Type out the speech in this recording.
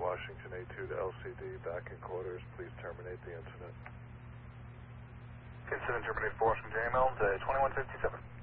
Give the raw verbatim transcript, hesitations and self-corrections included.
Washington A two to L C D, back in quarters. Please terminate the incident. Incident terminated for Washington A M L to twenty-one fifty-seven.